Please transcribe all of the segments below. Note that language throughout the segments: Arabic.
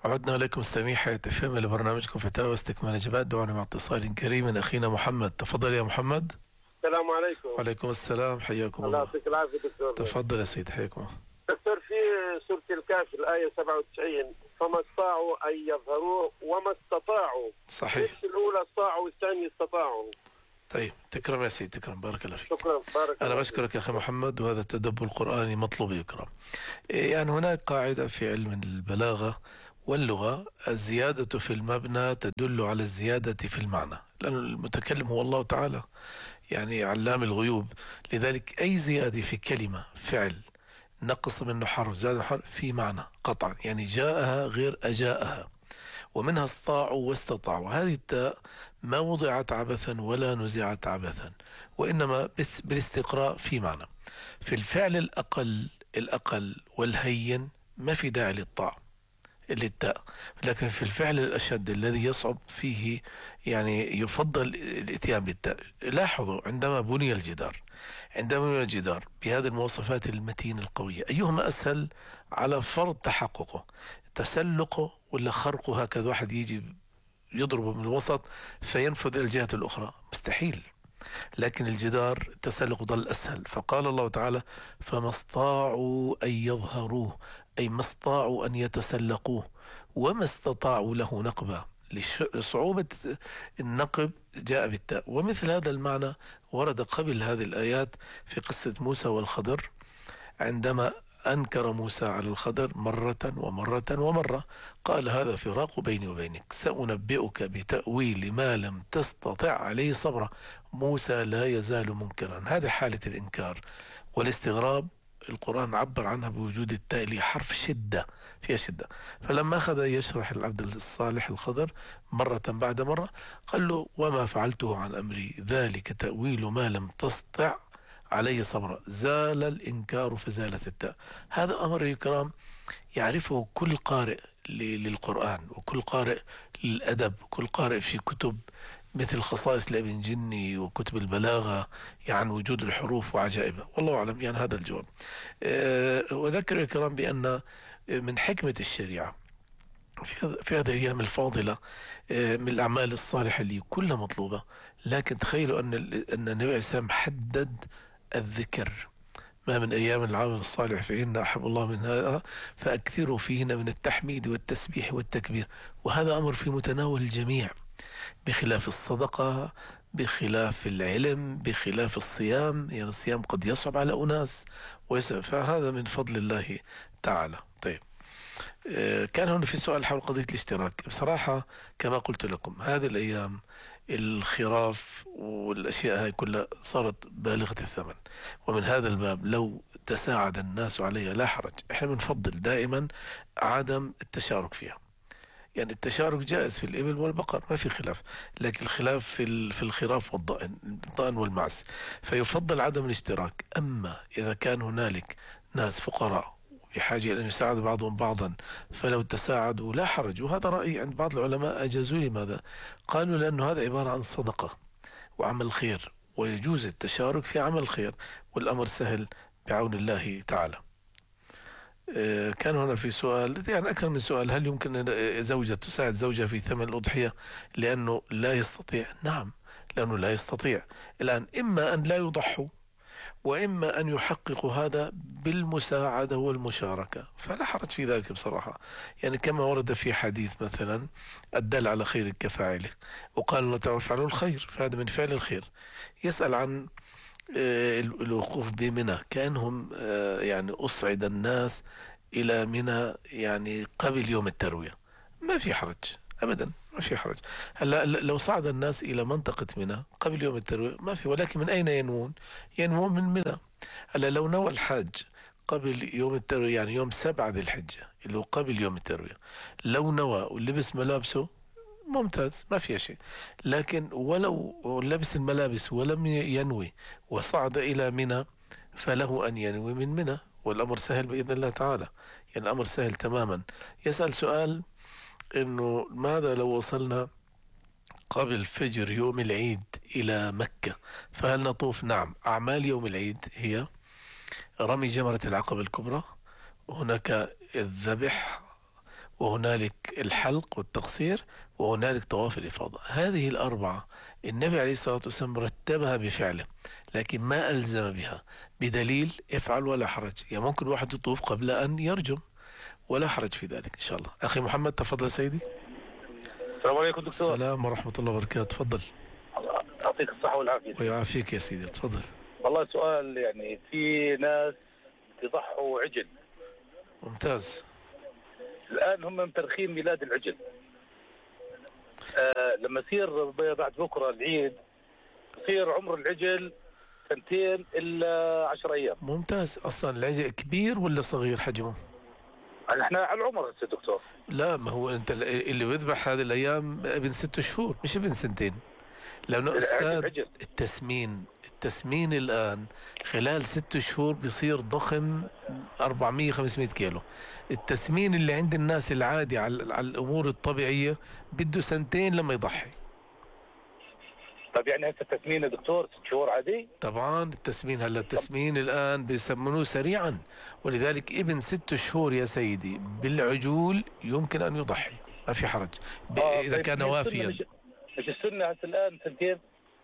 عدنا إليكم مستمعي تفهم لبرنامجكم فتاوى واستكمال إجابات. دعونا مع اتصال كريم من أخينا محمد. تفضل يا محمد. السلام عليكم. وعليكم السلام، حياكم الله الله. يعطيك العافية دكتور. تفضل يا سيدي، حياكم الله. دكتور، في سورة الكهف الآية 97 فما استطاعوا أن يظهروه وما استطاعوا. صحيح. الأولى استطاعوا والثانية استطاعوا. طيب تكرم يا سيدي، تكرم، بارك الله فيك. شكرا، بارك أنا الله بشكرك يا أخي محمد، وهذا التدبر القرآني مطلوب يكرم. يعني هناك قاعدة في علم البلاغة واللغة: الزيادة في المبنى تدل على الزيادة في المعنى، لأن المتكلم هو الله تعالى، يعني علام الغيوب. لذلك أي زيادة في كلمة فعل نقص منه حرف زاد حرف في معنى قطعا، يعني جاءها غير أجاءها. ومنها استطاعوا واستطاعوا، هذه التاء ما وضعت عبثا ولا نزعت عبثا، وإنما بالاستقراء في معنى. في الفعل الأقل والهين ما في داعي للتاء، لكن في الفعل الأشد الذي يصعب فيه يعني يفضل الاتيان بالتاء. لاحظوا عندما بني الجدار بهذه المواصفات المتينة القوية، أيهما أسهل على فرض تحققه؟ تسلقه ولا خرقه؟ هكذا واحد يجي يضربه من الوسط فينفذ إلى الجهة الأخرى، مستحيل. لكن الجدار التسلق ظل أسهل، فقال الله تعالى: فما استطاعوا أن يظهروه، أي ما استطاعوا أن يتسلقوه، وما استطاعوا له نقبا. لصعوبة النقب جاء بالتاء. ومثل هذا المعنى ورد قبل هذه الآيات في قصة موسى والخضر، عندما أنكر موسى على الخضر مرة ومرة ومرة، قال: هذا فراق بيني وبينك، سأنبئك بتأويل ما لم تستطع عليه صبرا. موسى لا يزال منكرا. هذه حالة الإنكار والاستغراب، القرآن عبر عنها بوجود التاء اللي حرف شدة، فيها شدة. فلما أخذ يشرح العبد الصالح الخضر مرة بعد مرة، قال له: وما فعلته عن أمري، ذلك تأويل ما لم تستطع عليه صبرا. زال الإنكار فزالت التاء. هذا أمر الكرام يعرفه كل قارئ للقرآن، وكل قارئ للأدب، وكل قارئ في كتب مثل خصائص لابن جني وكتب البلاغة، يعني وجود الحروف وعجائبها. والله أعلم، يعني هذا الجواب. وذكر الكرام بأن من حكمة الشريعة في هذه الأيام الفاضلة من الأعمال الصالحة اللي كلها مطلوبة، لكن تخيلوا أن النبي عليه السلام حدد الذكر: ما من أيام العمل الصالح فإن أحب الله من هذا فأكثروا فيهن من التحميد والتسبيح والتكبير. وهذا أمر في متناول الجميع، بخلاف الصدقة، بخلاف العلم، بخلاف الصيام. يعني الصيام قد يصعب على أناس فهذا من فضل الله تعالى. طيب، كان هنا في سؤال حول قضية الاشتراك. بصراحة كما قلت لكم، هذه الأيام الخراف والأشياء هاي كلها صارت بالغة الثمن، ومن هذا الباب لو تساعد الناس عليها لا حرج. احنا بنفضل دائما عدم التشارك فيها. يعني التشارك جائز في الإبل والبقر، ما في خلاف، لكن الخلاف في الخراف والضأن والمعز، فيفضل عدم الاشتراك. أما إذا كان هنالك ناس فقراء بحاجة إلى أن يساعد بعضهم بعضا، فلو تساعدوا لا حرج. وهذا رأي عند بعض العلماء أجازوا. لماذا؟ قالوا لأنه هذا عبارة عن صدقة وعمل خير، ويجوز التشارك في عمل الخير، والأمر سهل بعون الله تعالى. كان هنا في سؤال، يعني أكثر من سؤال: هل يمكن زوجة تساعد زوجها في ثمن الأضحية لأنه لا يستطيع؟ نعم، لأنه لا يستطيع. الآن إما أن لا يضحوا، وإما أن يحققوا هذا بالمساعدة والمشاركة، فلا حرج في ذلك بصراحة. يعني كما ورد في حديث مثلا: الدل على خير كفاعله، وقال الله تعالى: افعلوا الخير، فهذا من فعل الخير. يسأل عن الوقوف بمنى، كأنهم يعني أصعد الناس إلى منى يعني قبل يوم التروية، ما في حرج أبدا، ما في حرج. هلا لو صعد الناس إلى منطقة منى قبل يوم التروية ما في، ولكن من أين ينوون؟ ينوون من منى. هلا لو نوى الحاج قبل يوم التروية، يعني يوم 7 ذي الحجة اللي هو قبل يوم التروية، لو نوى ولبس ملابسه ممتاز، ما فيها شيء. لكن ولو لبس الملابس ولم ينوي وصعد إلى منى، فله أن ينوي من منى، والأمر سهل بإذن الله تعالى. يعني الأمر سهل تماما. يسأل سؤال إنه: ماذا لو وصلنا قبل فجر يوم العيد إلى مكة، فهل نطوف؟ نعم. أعمال يوم العيد هي رمي جمرة العقبة الكبرى، وهناك الذبح وهنالك الحلق والتقصير، وهنالك طواف الإفاضة. هذه الأربعة النبي عليه الصلاة والسلام رتبها بفعله، لكن ما ألزم بها بدليل افعل ولا حرج. يعني ممكن واحد يطوف قبل أن يرجم، ولا حرج في ذلك إن شاء الله. أخي محمد تفضل سيدي. السلام عليكم دكتور. السلام ورحمة الله وبركاته. تفضل. يعطيك الصحة والعافية. ويعافيك يا سيدي. تفضل. والله سؤال، يعني في ناس يضحوا عجل. ممتاز. الآن هم مترخين ميلاد العجل. لما يصير بعد بكرة العيد يصير عمر العجل 2 إلا 10 أيام. ممتاز. أصلا العجل كبير ولا صغير حجمه؟ احنا على العمر هسه دكتور. لا، ما هو أنت اللي بيذبح هذه الأيام ابن 6 شهور مش ابن 2 سنين. لأنه أستاذ التسمين الآن خلال 6 شهور بيصير ضخم 400-500 كيلو. التسمين اللي عند الناس العادي على الأمور الطبيعية بده 2 سنين لما يضحي. طيب يعني هسه التسمين يا دكتور 6 شهور عادي؟ طبعا التسمين هلا التسمين الآن بيسمنوه سريعا، ولذلك ابن 6 شهور يا سيدي بالعجول يمكن أن يضحي، ما في حرج إذا كان وافيا. مش السنة هسه الآن 2 سنين؟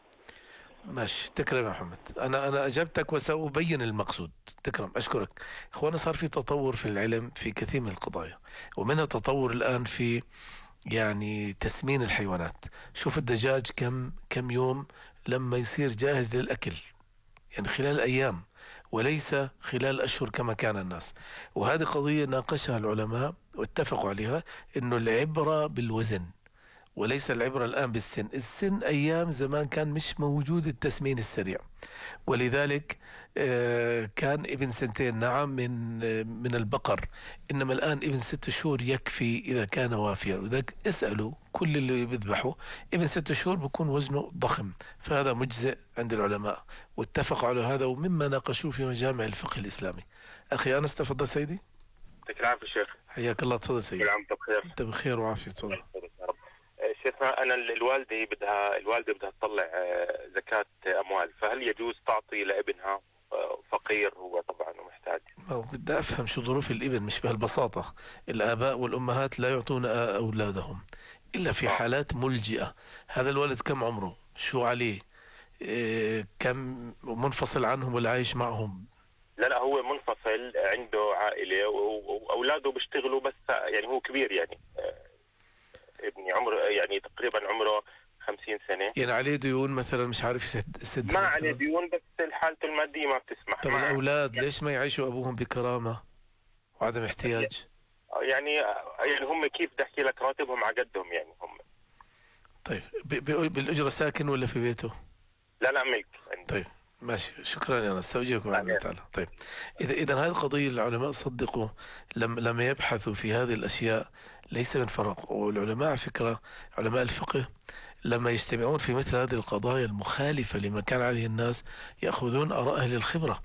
ماشي. تكرم يا محمد. أنا أجبتك وسأبين المقصود. تكرم، أشكرك. إخوانا، صار في تطور في العلم في كثير من القضايا، ومنها تطور الآن في يعني تسمين الحيوانات. شوف الدجاج كم يوم لما يصير جاهز للأكل، يعني خلال أيام وليس خلال أشهر كما كان الناس. وهذه قضية ناقشها العلماء واتفقوا عليها، إنه العبرة بالوزن وليس العبرة الآن بالسن. السن أيام زمان كان مش موجود التسمين السريع، ولذلك كان ابن 2 سنين نعم من البقر، إنما الآن ابن 6 شهور يكفي إذا كان وافيا. وذلك اسألوا كل اللي بيذبحوا ابن 6 شهور بيكون وزنه ضخم، فهذا مجزئ عند العلماء واتفقوا على هذا، ومما ناقشوه في مجامع الفقه الإسلامي. أخي أنس تفضل سيدي. يعطيك العافية شيخ. حياك الله. تفضل سيدي. كل عام وانت بخير. أنت بخير وعافية. تفضل. شيخنا، أنا الوالدة بدها تطلع زكاة أموال، فهل يجوز تعطي لابنها فقير هو طبعا ومحتاج؟ بدي أفهم شو ظروف الابن. مش بهالبساطة. الآباء والأمهات لا يعطون أولادهم إلا في حالات ملجئة. هذا الولد كم عمره؟ شو عليه؟ كم منفصل عنهم ولا عايش معهم؟ لا هو منفصل، عنده عائلة وأولاده بيشتغلوا، بس يعني هو كبير، يعني ابني عمره يعني تقريبا عمره 50 سنة. يعني عليه ديون مثلا مش عارف يسد؟ ما عليه ديون، بس حالته المادية ما بتسمح. طب الأولاد ليش ما يعيشوا أبوهم بكرامة وعدم احتياج؟ يعني هم كيف بدي أحكي لك، راتبهم على قدهم يعني هم. طيب بالأجرة ساكن ولا في بيته؟ لا ملك عندي. طيب ماشي. شكرا يا ناس، سأجيبكم على الله تعالى. طيب إذا هذه القضية العلماء صدقوا لما يبحثوا في هذه الأشياء ليس من فراغ. والعلماء على فكرة علماء الفقه لما يجتمعون في مثل هذه القضايا المخالفة لما كان عليه الناس يأخذون آراء أهل الخبرة،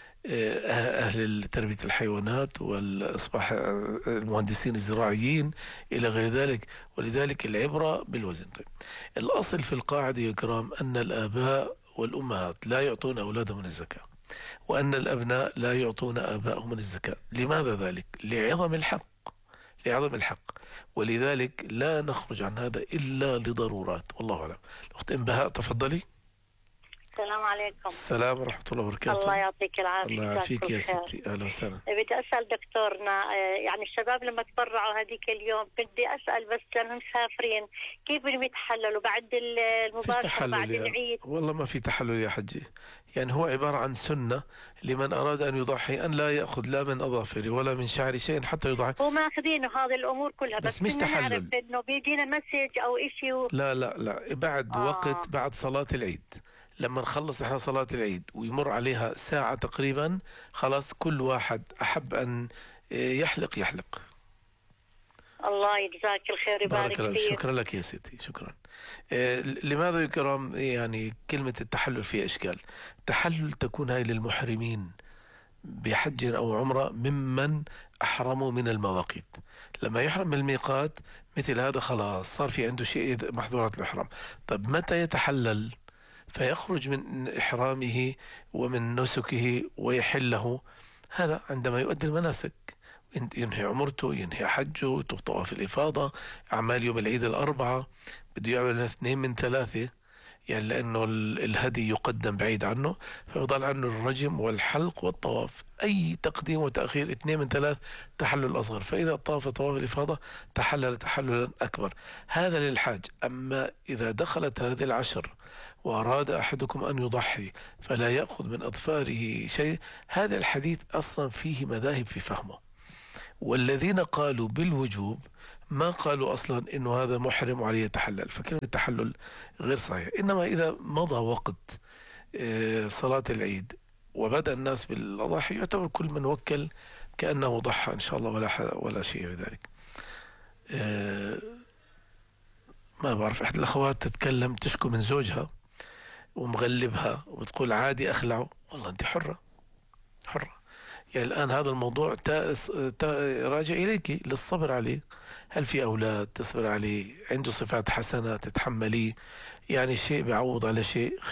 أهل تربية الحيوانات والإصباح المهندسين الزراعيين إلى غير ذلك. ولذلك العبرة بالوزن. طيب الأصل في القاعدة يا كرام أن الآباء والأمهات لا يعطون أولادهم من الزكاة، وأن الأبناء لا يعطون آبائهم من الزكاة. لماذا ذلك؟ لعظم الحق. ولذلك لا نخرج عن هذا إلا لضرورات. والله أعلم. الأخت إنبهاء تفضلي. السلام عليكم. السلام ورحمة الله وبركاته. الله يعطيك العافية. الله يعافيك يا ستي. أهلا وسهلا. بدي أسأل دكتورنا، يعني الشباب لما تبرعوا هذيك اليوم، بدي أسأل بس لأنهم مسافرين كيف بدهم يتحللوا بعد المباشرة بعد العيد؟ والله ما في تحلل يا حجي. يعني هو عبارة عن سنة لمن أراد أن يضحي أن لا يأخذ لا من أظافره ولا من شعر شيء حتى يضحي. هو ماخذينه هذه الأمور كلها، بس مش تحلل. نعرف إنه بيجينا مسج أو إشي لا بعد وقت، بعد صلاة العيد. لما نخلص احنا صلاة العيد ويمر عليها ساعة تقريبا، خلاص كل واحد أحب أن يحلق. الله يجزاك الخير ويبارك فيك. شكرا لك يا سيدي. شكرا. لماذا يا كرام يعني كلمة التحلل فيها إشكال؟ التحلل تكون هاي للمحرمين بحج أو عمرة ممن أحرموا من المواقيت. لما يحرم من الميقات مثل هذا خلاص صار في عنده شيء محظورات الإحرام. طب متى يتحلل فيخرج من إحرامه ومن نسكه ويحله؟ هذا عندما يؤدي المناسك ينهي عمرته، ينهي حجه، يطوف طواف الإفاضة، أعمال يوم العيد الأربعة بده يعمل 2 من 3، يعني لأنه الهدي يقدم بعيد عنه، فيضل عنه الرجم والحلق والطواف. أي تقديم وتأخير 2 من 3 تحلل أصغر، فإذا طاف طواف الإفاضة تحلل تحللا أكبر. هذا للحاج. أما إذا دخلت هذه العشر وأراد أحدكم أن يضحي فلا يأخذ من أظفاره شيء، هذا الحديث أصلا فيه مذاهب في فهمه، والذين قالوا بالوجوب ما قالوا أصلا إنه هذا محرم وعليه يتحلل، فكلمة التحلل غير صحيح. إنما إذا مضى وقت صلاة العيد وبدأ الناس بالأضاحي يعتبر كل من وكل كأنه ضحى إن شاء الله، ولا شيء بذلك. ما بعرف، إحدى الأخوات تتكلم تشكو من زوجها ومغلبها وتقول عادي أخلعه. والله أنت حرة. يعني الآن هذا الموضوع راجع إليك للصبر عليه. هل في أولاد تصبر عليه؟ عنده صفات حسنة تتحمليه؟ يعني شيء بيعوض على شيء.